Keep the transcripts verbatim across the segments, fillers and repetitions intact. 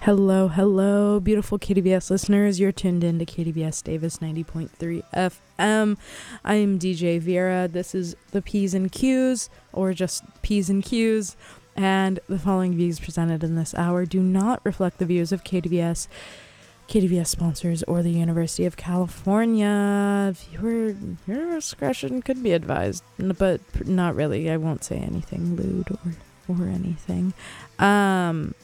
Hello, hello, beautiful K D B S listeners. You're tuned in to K D B S Davis ninety point three F M. I'm D J Vera. This is the P's and Q's, or just P's and Q's. And the following views presented in this hour do not reflect the views of K D B S, K D B S sponsors, or the University of California. Viewer, viewer discretion could be advised, but not really. I won't say anything lewd or, or anything. Um...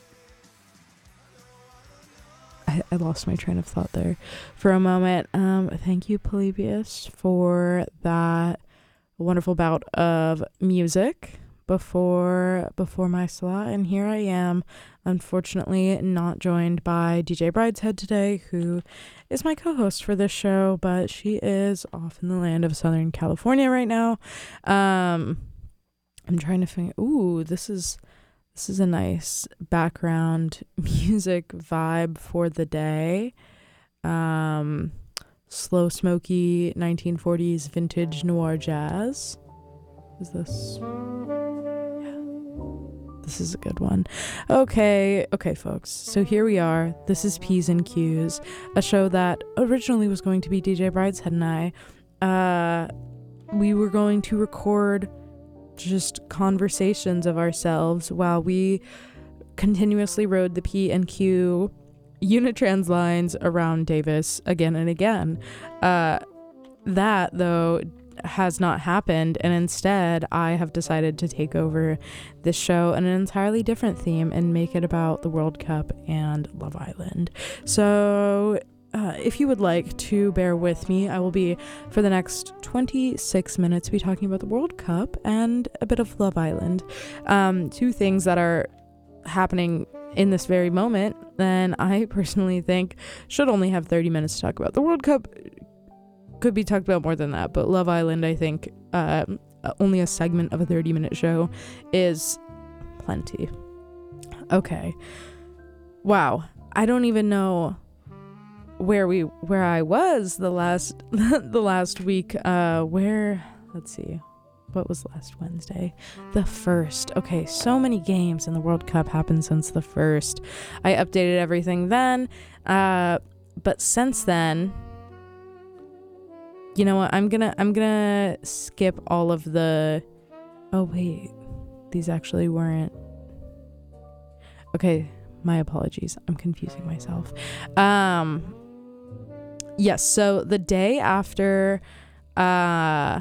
I, I lost my train of thought there for a moment. Um, thank you, Polybius, for that wonderful bout of music before before my slot. And here I am, unfortunately not joined by D J Brideshead today, who is my co-host for this show, but she is off in the land of Southern California right now. Um, I'm trying to think. Ooh, this is... This is a nice background music vibe for the day. Um, slow, smoky nineteen forties vintage noir jazz. Is this? Yeah. This is a good one. Okay, okay, folks. So here we are. This is P's and Q's, a show that originally was going to be D J Brideshead and I. Uh, we were going to record just conversations of ourselves while we continuously rode the P and Q Unitrans lines around Davis again and again. Uh, that, though, has not happened, and instead I have decided to take over this show in an entirely different theme and make it about the World Cup and Love Island. So Uh, if you would like to bear with me, I will be, for the next twenty-six minutes, be talking about the World Cup and a bit of Love Island. Um, two things that are happening in this very moment, and I personally think should only have thirty minutes to talk about. The World Cup could be talked about more than that, but Love Island, I think, uh, only a segment of a thirty-minute show is plenty. Okay. Wow. I don't even know where we where I was the last the last week. Uh where let's see, what was last Wednesday? The first. Okay, so many games in the World Cup happened since the first. I updated everything then, uh but since then, you know what, I'm gonna I'm gonna skip all of the oh wait, these actually weren't okay. My apologies, I'm confusing myself. um Yes, so the day after, uh,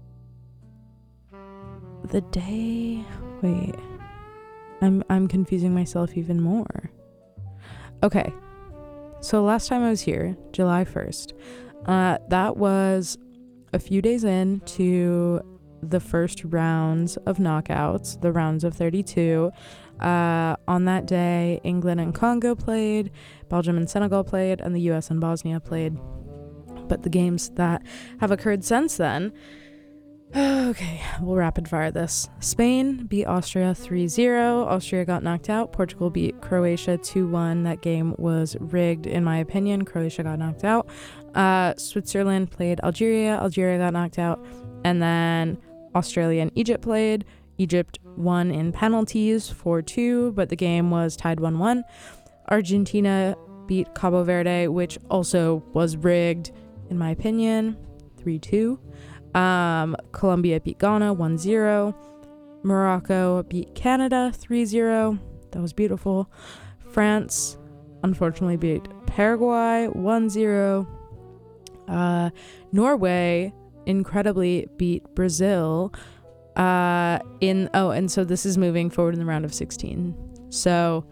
the day, wait, I'm, I'm confusing myself even more. Okay, so last time I was here, July first, uh, that was a few days into the first rounds of knockouts, the rounds of thirty-two. Uh, on that day, England and Congo played, Belgium and Senegal played, and the U S and Bosnia played. But the games that have occurred since then, okay, we'll rapid fire this. Spain beat Austria three zero. Austria got knocked out. Portugal beat Croatia two one. That game was rigged, in my opinion. Croatia got knocked out. Uh, Switzerland played Algeria. Algeria got knocked out. And then Australia and Egypt played. Egypt won in penalties four two, but the game was tied one one. Argentina beat Cabo Verde, which also was rigged, in my opinion, three two. Um, Colombia beat Ghana one zero. Morocco beat Canada three zero. That was beautiful. France, unfortunately, beat Paraguay one zero. Uh, Norway, incredibly, beat Brazil. Uh, in oh, and so this is moving forward in the round of sixteen. So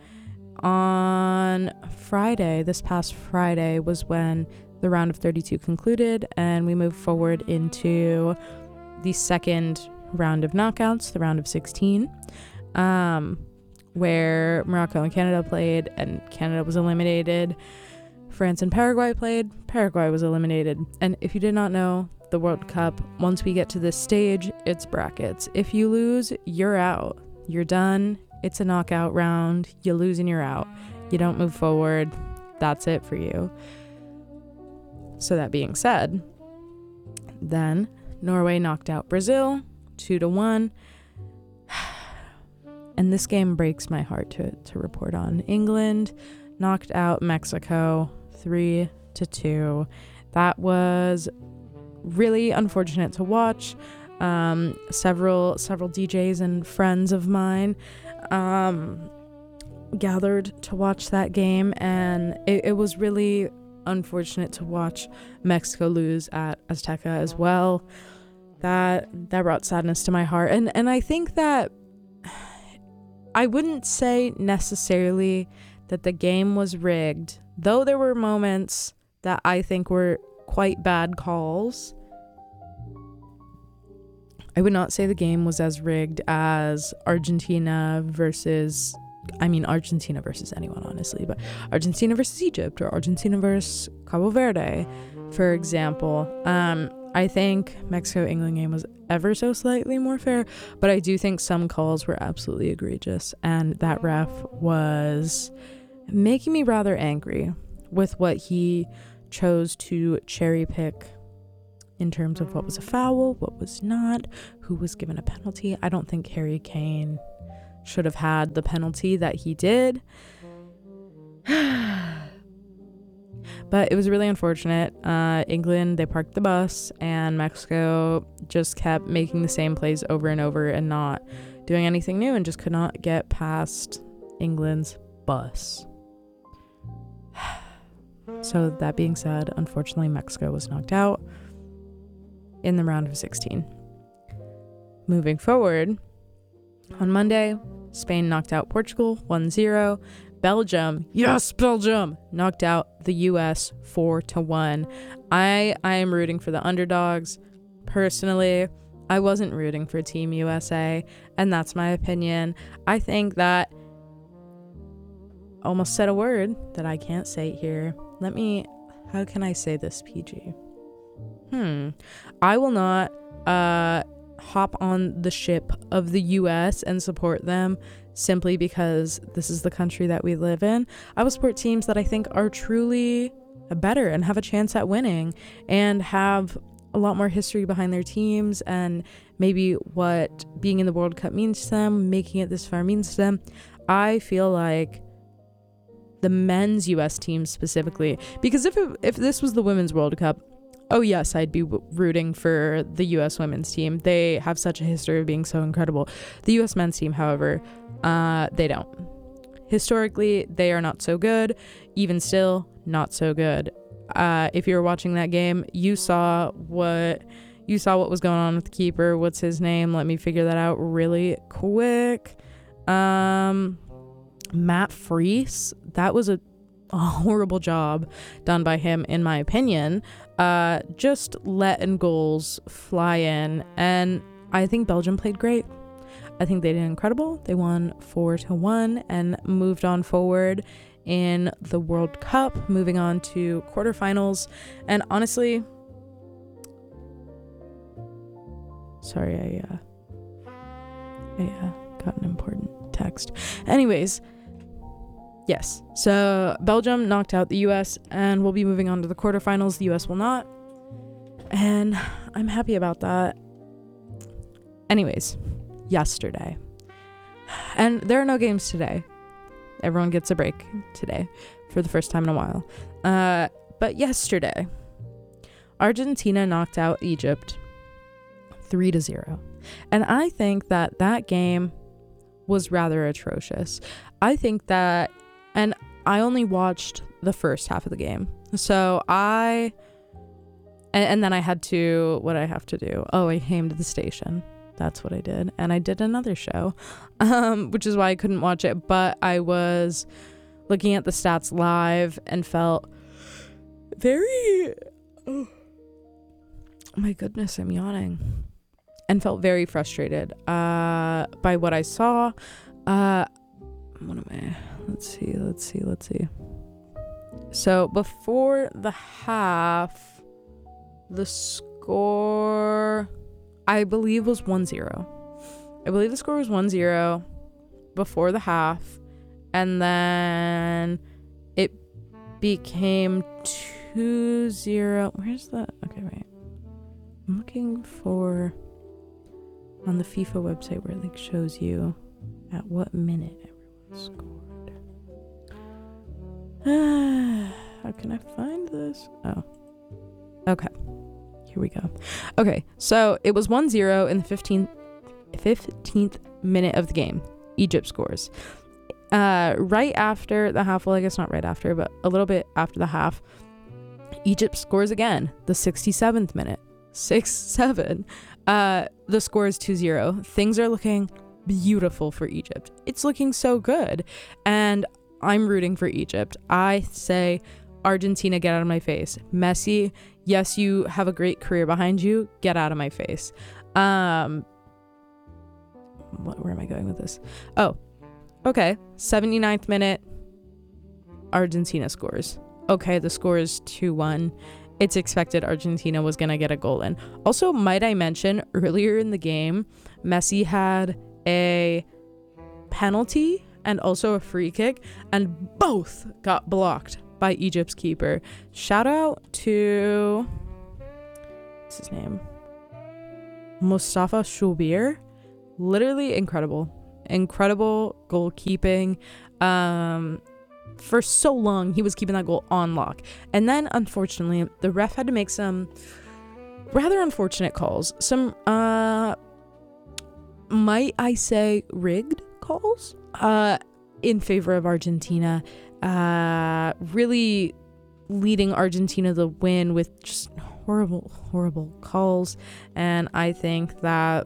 on Friday, this past Friday, was when the round of thirty-two concluded, and we moved forward into the second round of knockouts, the round of sixteen, um, where Morocco and Canada played, and Canada was eliminated. France and Paraguay played. Paraguay was eliminated. And if you did not know, the World Cup, once we get to this stage, it's brackets. If you lose, you're out. You're done. It's a knockout round. You lose and you're out. You don't move forward. That's it for you. So that being said, then Norway knocked out Brazil two to one. And this game breaks my heart to, to report on. England knocked out Mexico three to two. That was really unfortunate to watch. Um, several several D Js and friends of mine um, gathered to watch that game, and it, it was really unfortunate to watch Mexico lose at Azteca as well. That that brought sadness to my heart, and and I think that I wouldn't say necessarily that the game was rigged, though there were moments that I think were quite bad calls. I would not say the game was as rigged as Argentina versus, I mean, Argentina versus anyone, honestly, but Argentina versus Egypt or Argentina versus Cabo Verde, for example. Um, I think Mexico-England game was ever so slightly more fair, but I do think some calls were absolutely egregious, and that ref was making me rather angry with what he chose to cherry pick in terms of what was a foul, what was not, who was given a penalty. I don't think Harry Kane should have had the penalty that he did. But it was really unfortunate. Uh, England, they parked the bus, and Mexico just kept making the same plays over and over and not doing anything new, and just could not get past England's bus. So that being said, unfortunately, Mexico was knocked out in the round of sixteen. Moving forward, on Monday, Spain knocked out Portugal one zero. Belgium, yes, Belgium, knocked out the U S four to one. I I am rooting for the underdogs. Personally, I wasn't rooting for Team U S A, and that's my opinion. I think that almost said a word that I can't say here. Let me, how can I say this P G? Hmm. I will not uh hop on the ship of the U S and support them simply because this is the country that we live in. I will support teams that I think are truly better and have a chance at winning and have a lot more history behind their teams, and maybe what being in the World Cup means to them, making it this far means to them. I feel like the men's U S team specifically, because if it, if this was the Women's World Cup, oh yes, I'd be w- rooting for the U S women's team. They have such a history of being so incredible. The U S men's team, however, uh, they don't. Historically, they are not so good. Even still, not so good. Uh, if you were watching that game, you saw what you saw what was going on with the keeper. What's his name? Let me figure that out really quick. Um, Matt Freese. That was a, a horrible job done by him, in my opinion. Uh, just letting goals fly in, and I think Belgium played great. I think they did incredible. They won four to one and moved on forward in the World Cup, moving on to quarterfinals. And honestly, sorry, I uh, I uh, got an important text. Anyways, yes. So Belgium knocked out the U S and will be moving on to the quarterfinals. The U S will not, and I'm happy about that. Anyways, yesterday, and there are no games today. Everyone gets a break today for the first time in a while. Uh, but yesterday, Argentina knocked out Egypt three to zero. And I think that that game was rather atrocious. I think that, and I only watched the first half of the game. So I, and, and then I had to, what I have to do? Oh, I came to the station. That's what I did. And I did another show, um, which is why I couldn't watch it. But I was looking at the stats live and felt very, oh my goodness, I'm yawning. And felt very frustrated uh, by what I saw. Uh, what am I? Let's see, let's see, let's see. So before the half, the score, I believe, was one zero. I believe the score was one zero before the half. And then it became two zero. Where's that? Okay, wait. I'm looking for on the FIFA website where it like shows you at what minute everyone scored. How can I find this? Oh. Okay. Here we go. Okay, so it was one zero in the fifteenth, fifteenth minute of the game. Egypt scores. Uh, right after the half, well, I guess not right after, but a little bit after the half, Egypt scores again. The sixty-seventh minute. six seven. Uh, the score is two zero. Things are looking beautiful for Egypt. It's looking so good. And I'm rooting for Egypt. I say, Argentina, get out of my face. Messi, yes, you have a great career behind you. Get out of my face. Um, what, where am I going with this? Oh, okay. seventy-ninth minute, Argentina scores. Okay, the score is two one. It's expected Argentina was going to get a goal in. Also, might I mention, earlier in the game, Messi had a penalty and also a free kick, and both got blocked by Egypt's keeper. Shout out to, what's his name? Mustafa Shubir. Literally incredible. Incredible goalkeeping. Um, for so long, he was keeping that goal on lock. And then, unfortunately, the ref had to make some rather unfortunate calls. Some, uh, might I say, rigged calls uh, in favor of Argentina. Uh, really leading Argentina to the win with just horrible, horrible calls. And I think that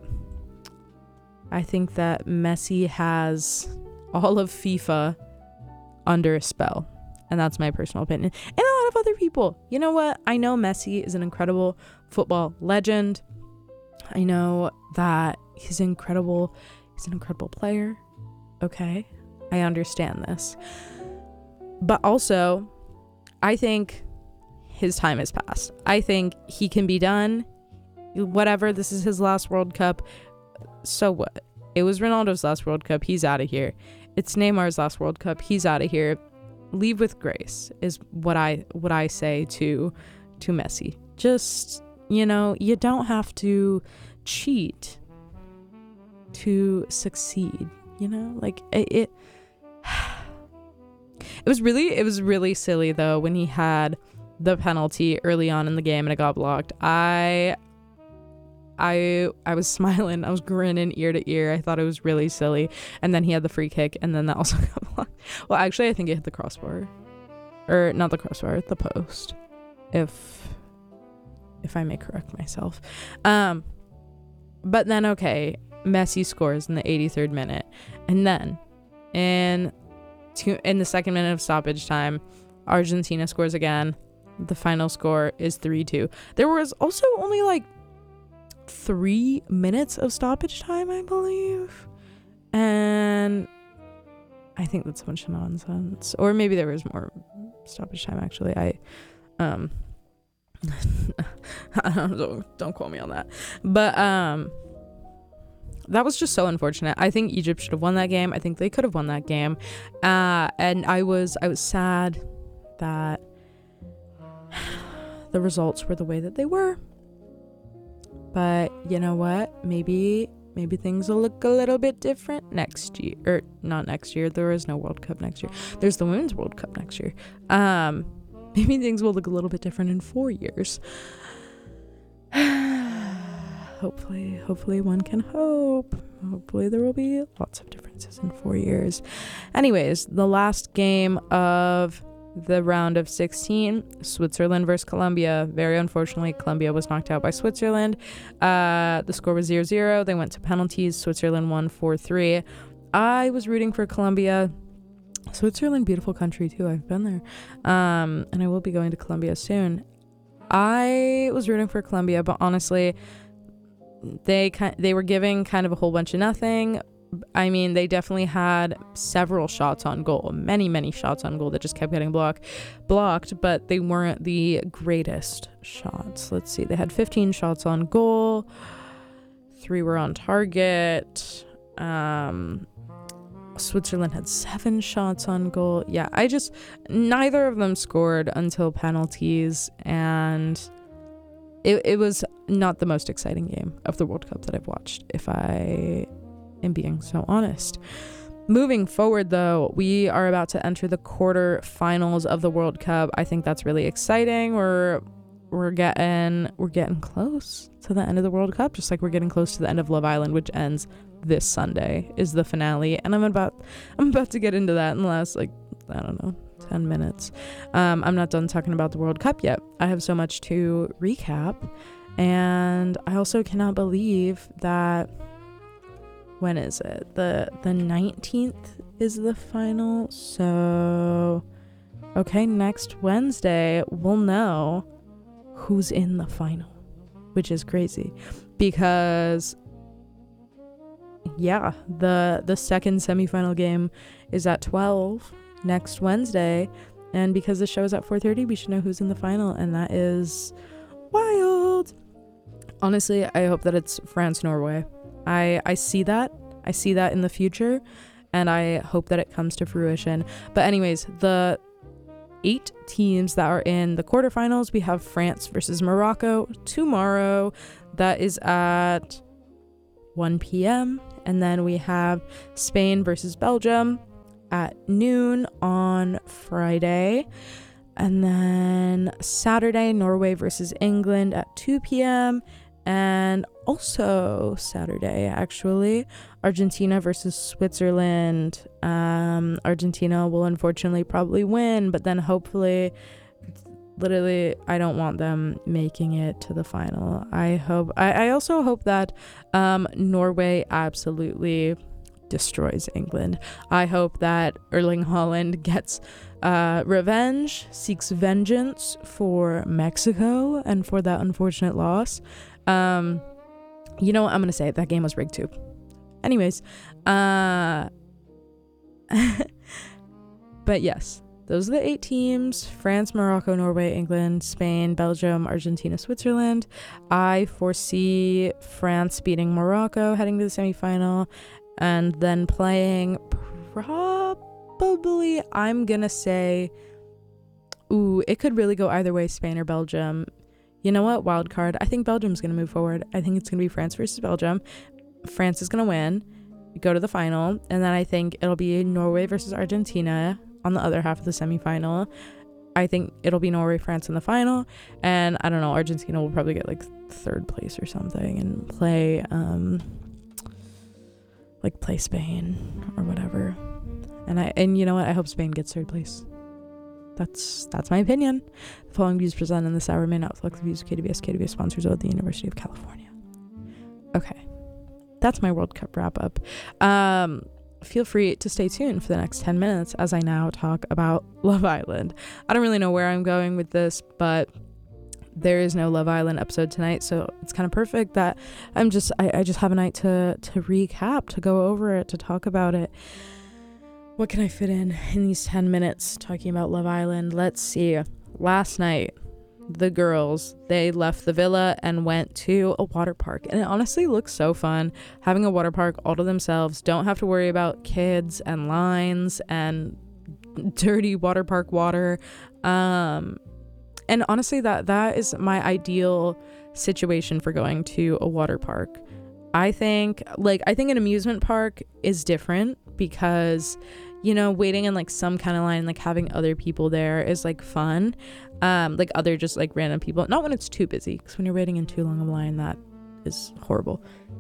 I think that Messi has all of FIFA under a spell. And that's my personal opinion. And a lot of other people. You know what? I know Messi is an incredible football legend. I know that he's incredible. He's an incredible player. Okay. I understand this. But also, I think his time has passed. I think he can be done. Whatever, this is his last World Cup. So what? It was Ronaldo's last World Cup. He's out of here. It's Neymar's last World Cup. He's out of here. Leave with grace is what I what I say to to Messi. Just, you know, you don't have to cheat to succeed, you know? Like it, it It was really, it was really silly though when he had the penalty early on in the game and it got blocked. I, I, I was smiling. I was grinning ear to ear. I thought it was really silly. And then he had the free kick, and then that also got blocked. Well, actually, I think it hit the crossbar, or not the crossbar, the post. If, if I may correct myself. Um, but then okay, Messi scores in the eighty-third minute, and then in Two, in the second minute of stoppage time, Argentina scores again. The final score is three two. There was also only like three minutes of stoppage time, I believe. And I think that's a bunch of nonsense. Or maybe there was more stoppage time, actually. I, um, don't, don't quote me on that. But, um, that was just so unfortunate. I think Egypt should have won that game. I think they could have won that game. Uh, and I was I was sad that the results were the way that they were. But you know what? Maybe maybe things will look a little bit different next year. Or not next year. There is no World Cup next year. There's the Women's World Cup next year. Um, maybe things will look a little bit different in four years. Hopefully, hopefully one can hope. Hopefully there will be lots of differences in four years. Anyways, the last game of the round of sixteen, Switzerland versus Colombia. Very unfortunately, Colombia was knocked out by Switzerland. Uh, the score was zero zero. They went to penalties. Switzerland won four three. I was rooting for Colombia. Switzerland, beautiful country too. I've been there. Um, and I will be going to Colombia soon. I was rooting for Colombia, but honestly, They kind they were giving kind of a whole bunch of nothing. I mean, they definitely had several shots on goal, many, many shots on goal that just kept getting blocked, blocked, but they weren't the greatest shots. Let's see, they had fifteen shots on goal, three were on target. Um, Switzerland had seven shots on goal. Yeah, I just, neither of them scored until penalties, and It, it was not the most exciting game of the World Cup that I've watched, if I am being so honest. moving forward, though, we are about to enter the quarterfinals of the World Cup. I think that's really exciting. We're we're getting we're getting close to the end of the World Cup, just like we're getting close to the end of Love Island, which ends this Sunday, is the finale. And I'm about I'm about to get into that in the last, like, I don't know, ten minutes. Um, I'm not done talking about the World Cup yet. I have so much to recap. And I also cannot believe that, when is it? The the nineteenth is the final. So, okay, next Wednesday, we'll know who's in the final, which is crazy because, yeah, the the second semifinal game is at twelve next Wednesday, and because the show is at four thirty, we should know who's in the final, and that is wild. Honestly, I hope that it's France-Norway. I I see that. I see that in the future, and I hope that it comes to fruition. But anyways, the eight teams that are in the quarterfinals, we have France versus Morocco tomorrow. That is at one p.m. And then we have Spain versus Belgium at noon on Friday. And then Saturday, Norway versus England at two p.m. And also Saturday, actually, Argentina versus Switzerland. Um, Argentina will unfortunately probably win, but then hopefully, literally, I don't want them making it to the final. I hope, I, I also hope that um, Norway absolutely destroys England. I hope that Erling Haaland gets uh, revenge, seeks vengeance for Mexico and for that unfortunate loss. Um, you know what? I'm going to say it. That game was rigged too. Anyways, uh, but yes, those are the eight teams: France, Morocco, Norway, England, Spain, Belgium, Argentina, Switzerland. I foresee France beating Morocco, heading to the semifinal, and then playing probably, I'm gonna say, ooh, it could really go either way, Spain or Belgium. You know what? Wild card. I think Belgium's gonna move forward. I think it's gonna be France versus Belgium. France is gonna win, go to the final, and then I think it'll be Norway versus Argentina on the other half of the semifinal. I think it'll be Norway, France in the final, and I don't know, Argentina will probably get like third place or something and play um like play Spain or whatever. And I and you know what? I hope Spain gets third place. That's that's my opinion. The following views presented in this hour may not reflect the views of K D V S. K D V S sponsors of the University of California. Okay, that's my World Cup wrap up. Um, feel free to stay tuned for the next ten minutes as I now talk about Love Island. I don't really know where I'm going with this, but there is no Love Island episode tonight, so it's kind of perfect that I'm just I, I just have a night to to recap, to go over it, to talk about it. What can I fit in in these ten minutes talking about Love Island? Let's see. Last night, the girls, they left the villa and went to a water park. And it honestly looks so fun. Having a water park all to themselves. Don't have to worry about kids and lines and dirty water park water. Um, and honestly, that that is my ideal situation for going to a water park. I think, like, I think an amusement park is different because, you know, waiting in like some kind of line, like having other people there is like fun. Um, like other just like random people. Not when it's too busy, because when you're waiting in too long of a line, that is horrible.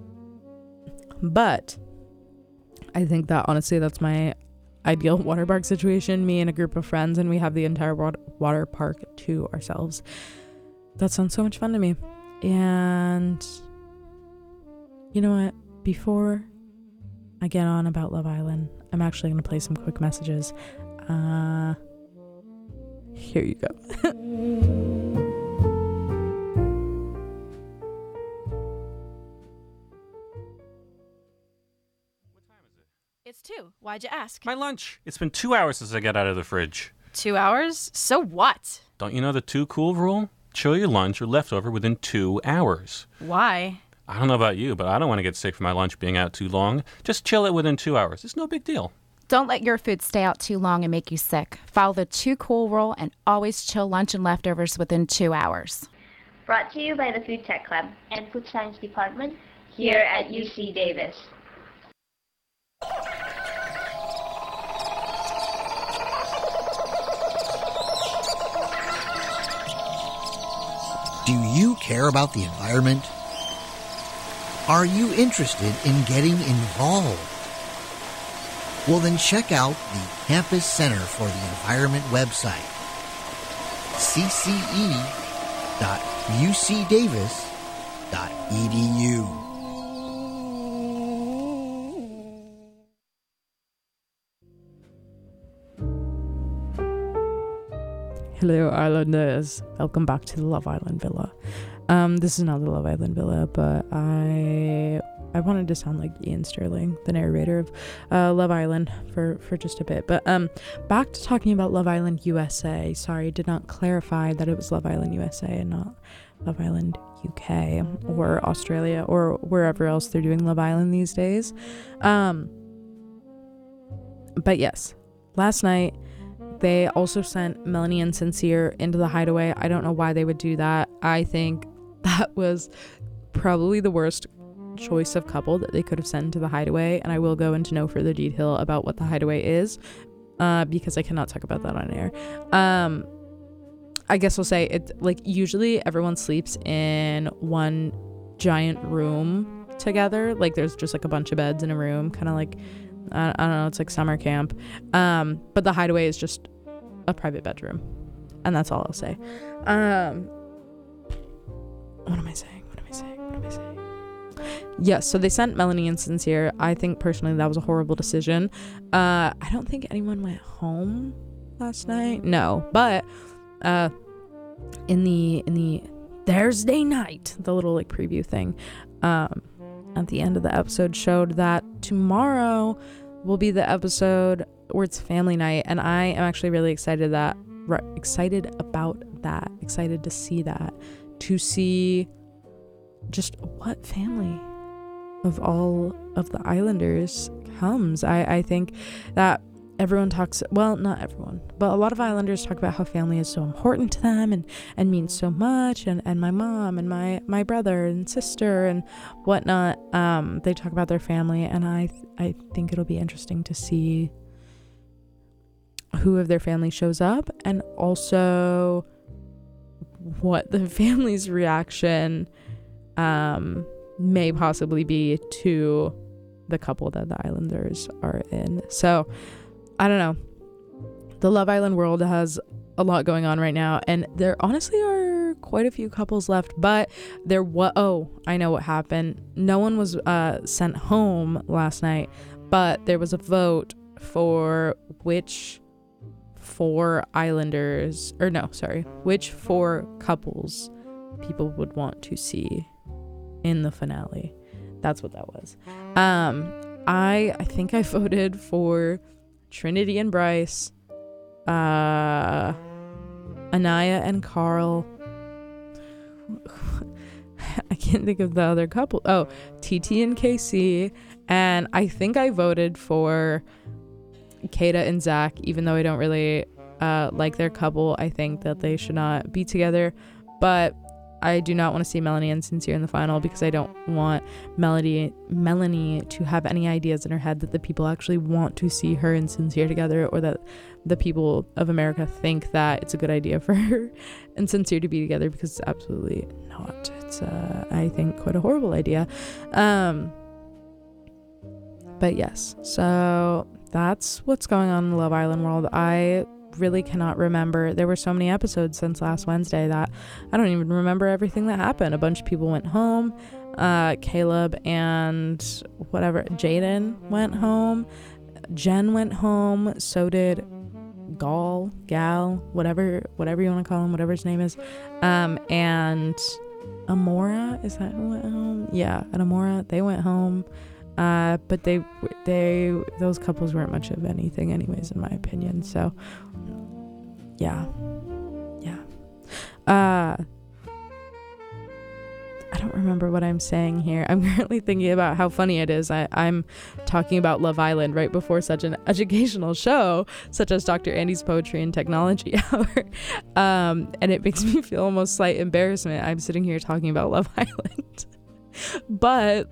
But I think that honestly, that's my ideal water park situation. Me and a group of friends, and we have the entire water, water park to ourselves. That sounds so much fun to me. And you know what? Before I get on about Love Island, I'm actually going to play some quick messages. Uh, here you go. What time is it? It's two. Why'd you ask? My lunch. It's been two hours since I got out of the fridge. Two hours? So what? Don't you know the too cool rule? Chill your lunch or leftover within two hours. Why? I don't know about you, but I don't want to get sick from my lunch being out too long. Just chill it within two hours. It's no big deal. Don't let your food stay out too long and make you sick. Follow the Too Cool rule and always chill lunch and leftovers within two hours. Brought to you by the Food Tech Club and Food Science Department here at U C Davis. Do you care about the environment? Are you interested in getting involved? Well, then check out the Campus Center for the Environment website, c c e dot u c davis dot e d u. Hello, Islanders. Welcome back to the Love Island Villa. Um, this is not the Love Island Villa, but I I wanted to sound like Ian Sterling, the narrator of uh, Love Island, for, for just a bit. But um, back to talking about Love Island U S A. Sorry, did not clarify that it was Love Island U S A and not Love Island U K or Australia or wherever else they're doing Love Island these days. Um, but yes, last night they also sent Melanie and Sincere into the hideaway. I don't know why they would do that. I think that was probably the worst choice of couple that they could have sent into the hideaway, and I will go into no further detail about what the hideaway is, uh, because I cannot talk about that on air. Um, I guess I'll say it, like, usually everyone sleeps in one giant room together. Like, there's just like a bunch of beds in a room, kind of like, I, I don't know, it's like summer camp. Um, but the hideaway is just a private bedroom, and that's all I'll say. Um, what am I saying? What am I saying? What am I saying? Yes, so they sent Melanie and Sincere. I think personally that was a horrible decision. Uh, I don't think anyone went home last night. No, but uh, in the in the Thursday night, the little like preview thing, um, at the end of the episode showed that tomorrow will be the episode where it's family night, and I am actually really excited that re- excited about that. Excited to see that, to see just what family of all of the Islanders comes. I, I think that everyone talks, well, not everyone, but a lot of Islanders talk about how family is so important to them and, and means so much. And, and my mom and my, my brother and sister and whatnot, um, they talk about their family. And I, th- I think it'll be interesting to see who of their family shows up, and also what the family's reaction um may possibly be to the couple that the Islanders are in. So I don't know, the Love Island world has a lot going on right now, and there honestly are quite a few couples left, but there was oh I know what happened. No one was uh sent home last night, but there was a vote for which four Islanders or no sorry which four couples people would want to see in the finale. That's what that was. Um, I I think I voted for Trinity and Bryce, uh, Anaya and Carl. I can't think of the other couple. Oh, T T and K C, and I think I voted for Kata and Zach, even though I don't really uh like their couple. I think that they should not be together, but I do not want to see Melanie and Sincere in the final, because I don't want Melody, Melanie to have any ideas in her head that the people actually want to see her and Sincere together, or that the people of America think that it's a good idea for her and Sincere to be together, because it's absolutely not. It's, uh, I think, quite a horrible idea. Um, but yes, so that's what's going on in the Love Island world. I really cannot remember. There were so many episodes since last Wednesday that I don't even remember everything that happened. A bunch of people went home. Uh, Caleb and whatever, Jaden went home. Jen went home. So did Gal, Gal, whatever, whatever you want to call him, whatever his name is. Um, and Amora, is that who went home? Yeah, and Amora, they went home. Uh, but they, they, those couples weren't much of anything anyways, in my opinion. So yeah, yeah. Uh, I don't remember what I'm saying here. I'm currently thinking about how funny it is. I, I'm talking about Love Island right before such an educational show, such as Doctor Andy's Poetry and Technology Hour. Um, and it makes me feel almost slight embarrassment. I'm sitting here talking about Love Island. But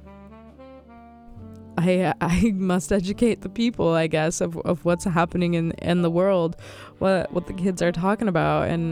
I I must educate the people, I guess, of, of what's happening in, in the world, what what the kids are talking about, and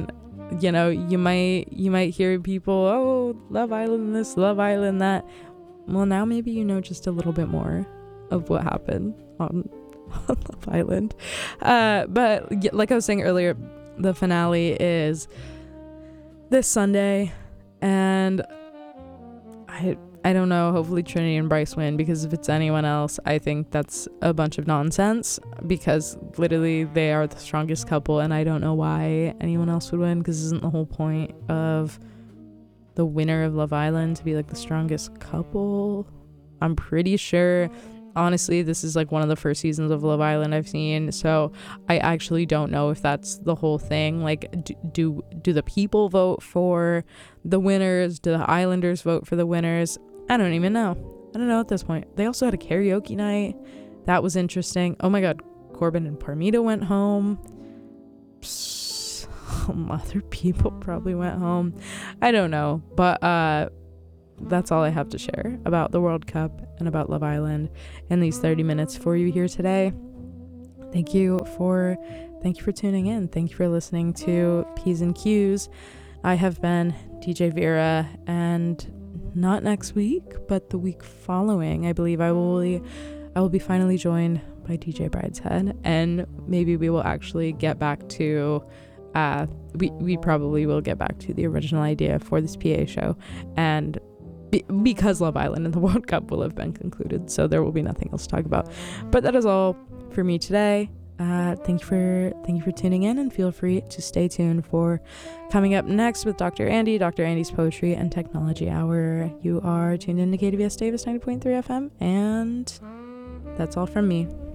you know, you might you might hear people, oh, Love Island this, Love Island that. Well, now maybe you know just a little bit more of what happened on, on Love Island. Uh, but like I was saying earlier, the finale is this Sunday, and I I don't know, hopefully Trinity and Bryce win, because if it's anyone else, I think that's a bunch of nonsense, because literally they are the strongest couple, and I don't know why anyone else would win, because isn't the whole point of the winner of Love Island to be like the strongest couple? I'm pretty sure. Honestly, this is like one of the first seasons of Love Island I've seen, so I actually don't know if that's the whole thing. Like, do do, do the people vote for the winners? Do the Islanders vote for the winners? I don't even know. I don't know at this point. They also had a karaoke night. That was interesting. Oh my god, Corbin and Parmita went home. Psst, other people probably went home. I don't know, but uh that's all I have to share about the World Cup and about Love Island in these thirty minutes for you here today. Thank you for thank you for tuning in. Thank you for listening to P's and Q's. I have been D J Vera, and not next week, but the week following, I believe I will be, I will be finally joined by D J Brideshead, and maybe we will actually get back to uh we we probably will get back to the original idea for this P A show, and Be- because Love Island and the World Cup will have been concluded, so there will be nothing else to talk about. But that is all for me today. Uh, thank you for thank you for tuning in, and feel free to stay tuned for coming up next with Doctor Andy, Doctor Andy's Poetry and Technology Hour. You are tuned in to K D V S Davis ninety point three F M, and that's all from me.